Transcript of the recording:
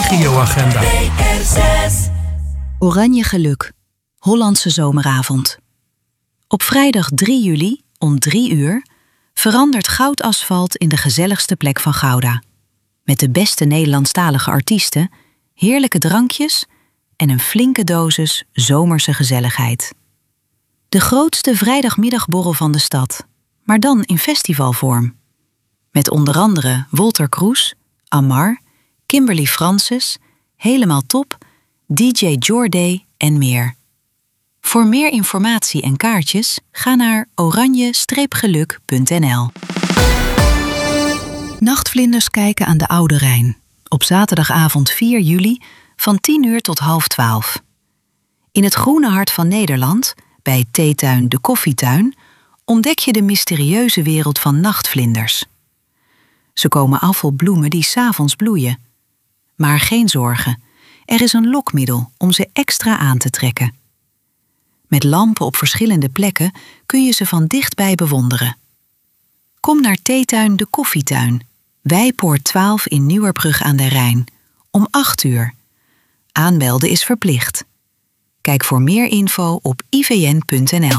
regioagenda. Oranje geluk. Hollandse zomeravond. Op vrijdag 3 juli om 3 uur verandert goudasfalt in de gezelligste plek van Gouda. Met de beste Nederlandstalige artiesten, heerlijke drankjes en een flinke dosis zomerse gezelligheid. De grootste vrijdagmiddagborrel van de stad, maar dan in festivalvorm. Met onder andere Wolter Kroes, Amar, Kimberly Francis, Helemaal Top, DJ Jorday en meer. Voor meer informatie en kaartjes ga naar oranje-geluk.nl. Nachtvlinders kijken aan de Oude Rijn. Op zaterdagavond 4 juli van 10 uur tot 11:30. In het groene hart van Nederland, bij theetuin De Koffietuin, ontdek je de mysterieuze wereld van nachtvlinders. Ze komen af op bloemen die 's avonds bloeien. Maar geen zorgen, er is een lokmiddel om ze extra aan te trekken. Met lampen op verschillende plekken kun je ze van dichtbij bewonderen. Kom naar theetuin De Koffietuin, Wijpoort 12 in Nieuwerbrug aan de Rijn, om 8 uur. Aanmelden is verplicht. Kijk voor meer info op ivn.nl.